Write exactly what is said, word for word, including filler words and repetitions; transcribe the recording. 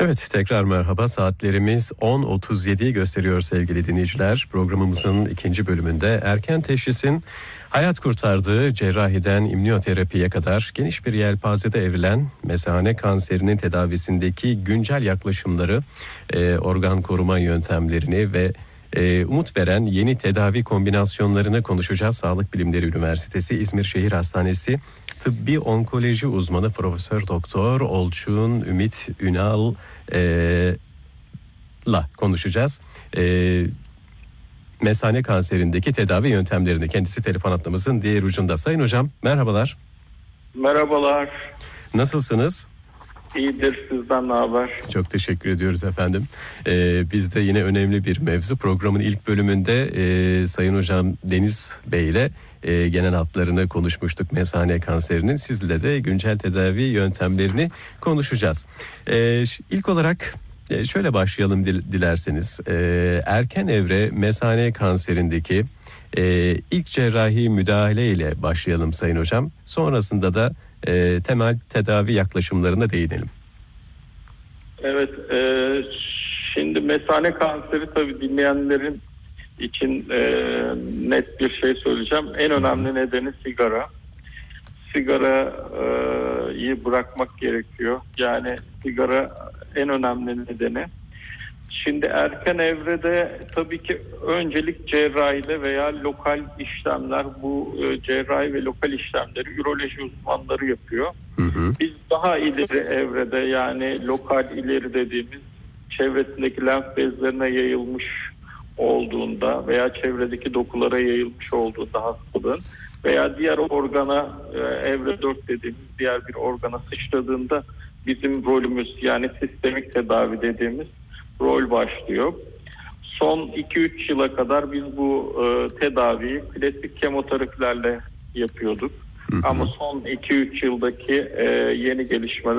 Evet, tekrar merhaba. Saatlerimiz on otuz yediyi gösteriyor sevgili dinleyiciler. Programımızın ikinci bölümünde erken teşhisin hayat kurtardığı cerrahiden immünoterapiye kadar geniş bir yelpazede evrilen mesane kanserinin tedavisindeki güncel yaklaşımları, e, organ koruma yöntemlerini ve e, umut veren yeni tedavi kombinasyonlarını konuşacağız. Sağlık Bilimleri Üniversitesi İzmir Şehir Hastanesi Tıbbi Onkoloji Uzmanı Profesör Doktor Olçun Ümit Ünal e, la konuşacağız. E, mesane kanserindeki tedavi yöntemlerini, kendisi telefon hattımızın diğer ucunda. Sayın hocam merhabalar. Merhabalar. Nasılsınız? İyidir, sizden ne haber? Çok teşekkür ediyoruz efendim. Ee, biz de yine önemli bir mevzu. Programın ilk bölümünde e, Sayın Hocam Deniz Bey ile e, genel hatlarını konuşmuştuk mesane kanserinin. Sizle de güncel tedavi yöntemlerini konuşacağız. E, ilk olarak e, şöyle başlayalım dil, dilerseniz. E, erken evre mesane kanserindeki e, ilk cerrahi müdahale ile başlayalım Sayın Hocam. Sonrasında da E, temel tedavi yaklaşımlarına değinelim. Evet, e, şimdi mesane kanseri tabii dinleyenlerin için e, net bir şey söyleyeceğim. En önemli nedeni sigara. Sigarayı bırakmak gerekiyor. Yani sigara en önemli nedeni. Şimdi erken evrede tabii ki öncelik cerrahide veya lokal işlemler, bu e, cerrahi ve lokal işlemleri üroloji uzmanları yapıyor. Hı hı. Biz daha ileri evrede, yani lokal ileri dediğimiz çevresindeki lenf bezlerine yayılmış olduğunda veya çevredeki dokulara yayılmış olduğunda hastalığın veya diğer organa, e, evre dört dediğimiz diğer bir organa sıçradığında bizim rolümüz, yani sistemik tedavi dediğimiz rol başlıyor. Son iki üç yıla kadar biz bu e, tedaviyi klasik kemoterapilerle yapıyorduk. Hı hı. Ama son iki üç yıldaki e, yeni gelişmeler